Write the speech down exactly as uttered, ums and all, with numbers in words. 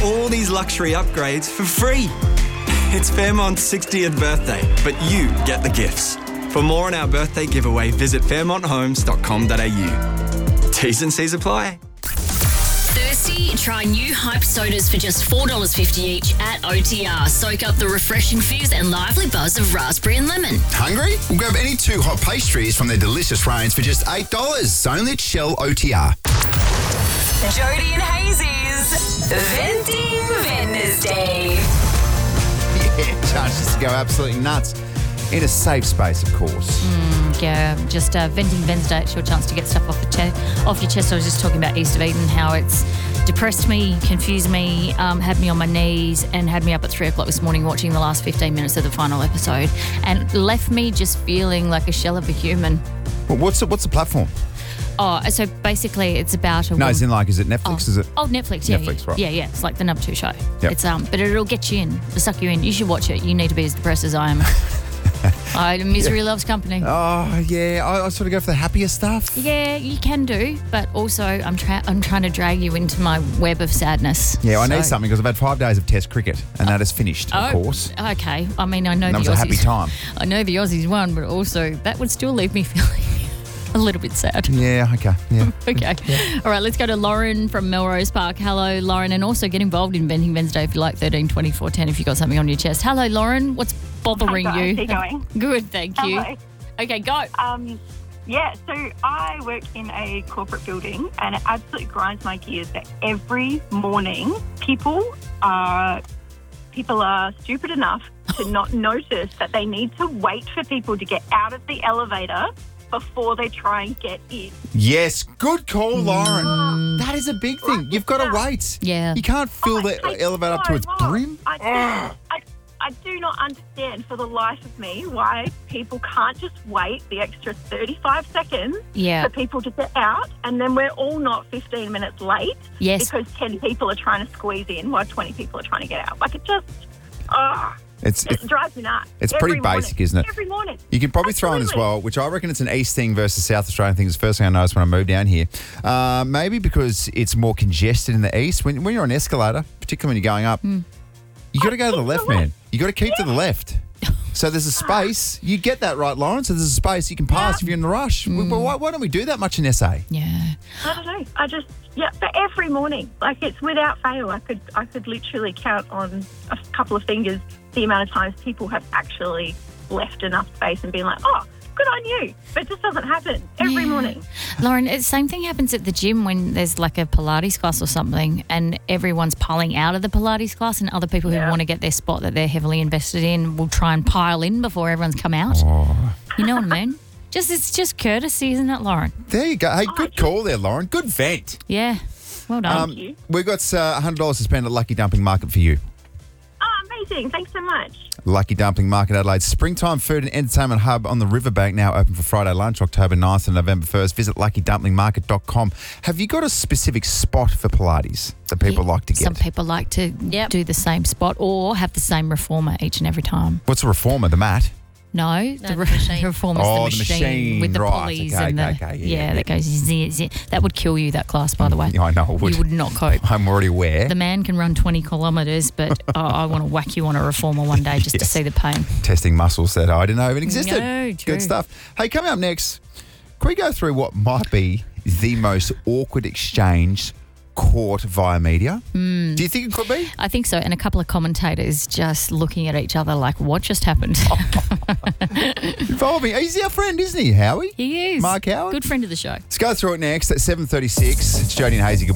all these luxury upgrades for free. It's Fairmont's sixtieth birthday, but you get the gifts. For more on our birthday giveaway, visit fairmont homes dot com dot a u. T's and C's apply. Thirsty? Try new Hype sodas for just four dollars fifty each at O T R. Soak up the refreshing fizz and lively buzz of raspberry and lemon. Hungry? We'll grab any two hot pastries from their delicious range for just eight dollars. Only at Shell O T R. Jody and Hazy's Venting Wednesday. Yeah, chances to go absolutely nuts. In a safe space, of course. Mm, yeah, just uh, Venting Wednesday. It's your chance to get stuff off, the che- off your chest. I was just talking about East of Eden, how it's depressed me, confused me, um, had me on my knees and had me up at three o'clock this morning watching the last fifteen minutes of the final episode and left me just feeling like a shell of a human. Well, what's the, what's the platform? Oh, so basically it's about a... No, as in like, is it Netflix? Oh, Is it? oh Netflix, yeah. Netflix, yeah. right. Yeah, yeah. It's like the number two show. Yep. It's um, But it'll get you in, it'll suck you in. You should watch it. You need to be as depressed as I am. I, misery loves company. Oh, yeah. I, I sort of go for the happier stuff. Yeah, you can do, but also I'm, tra- I'm trying to drag you into my web of sadness. Yeah, I so. need something because I've had five days of Test cricket and that is finished, Oh, of course. Okay. I mean, I know And the that was a happy Aussies. time. I know the Aussies won, but also that would still leave me feeling a little bit sad. Yeah, okay. Yeah. Okay. All right, let's go to Lauren from Melrose Park. Hello, Lauren, and also get involved in Venting Wednesday if you like, thirteen twenty-four ten if you've got something on your chest. Hello, Lauren. What's bothering Hi guys, you? how you going? Good, thank you. Hello. Okay, go. Um, yeah, so I work in a corporate building and it absolutely grinds my gears that every morning people are people are stupid enough to not notice that they need to wait for people to get out of the elevator before they try and get in. Yes, good call, Lauren. That is a big thing. You've got to wait. Yeah. You can't fill Oh, the it takes elevator up so to its long. brim. I do, I, I do not understand for the life of me why people can't just wait the extra thirty-five seconds Yeah. for people to get out, and then we're all not fifteen minutes late Yes. because ten people are trying to squeeze in while twenty people are trying to get out. Like, it just, ah, It's, it it's drives me nuts. it's Every pretty basic, morning. isn't it? Every morning. You can probably throw in as Absolutely. well, which I reckon it's an East thing versus South Australian thing. It's the first thing I noticed when I moved down here. Uh, maybe because it's more congested in the East. When, when you're on an escalator, particularly when you're going up, Hmm. you got to go to the keep left, the man. left. You got to keep to the left. So there's a space. You get that right, Lauren. So there's a space you can pass if you're in the rush. Hmm. Well, why, why don't we do that much in S A? Yeah. I don't know. I just, yeah, but every morning, like, it's without fail. I could, I could literally count on a couple of fingers the amount of times people have actually left enough space and been like, oh, good on you. But it just doesn't happen every Yeah. morning. Lauren, the same thing happens at the gym when there's like a Pilates class or something and everyone's piling out of the Pilates class and other people who Yeah. want to get their spot that they're heavily invested in will try and pile in before everyone's come out. Oh. You know what I mean? Just It's just courtesy, isn't it, Lauren? There you go. Hey, Oh, good call there, Lauren. Good vent. Yeah. Well done. Um, you. we've got uh, one hundred dollars to spend at Lucky Dumpling Market for you. Oh, amazing. Thanks so much. Lucky Dumpling Market Adelaide. Springtime food and entertainment hub on the Riverbank, now open for Friday lunch, October ninth and November first. Visit lucky dumpling market dot com. Have you got a specific spot for Pilates that people Yeah, like to get? Some people like to Yep. do the same spot or have the same reformer each and every time. What's a reformer? The mat? No, No, the, the re- machine. reformer's Oh, the the machine, machine, with the right, pulleys okay, and the okay, okay, yeah, yeah, yeah. that goes zi- zi- that would kill you. That class, by the way. Yeah, I know it would. You would not cope. I'm already aware. The man can run twenty kilometres, but oh, I want to whack you on a reformer one day just to Yes. see the pain. Testing muscles that I didn't know even existed. No, true. Good stuff. Hey, coming up next, can we go through what might be the most awkward exchange caught via media? Hmm. Do you think it could be? I think so. And a couple of commentators just looking at each other like, what just happened? Involving, he's our friend, isn't he, Howie? He is. Mark Howard? Good friend of the show. Let's go through it next at seven thirty-six. It's Jody and Hazy. Good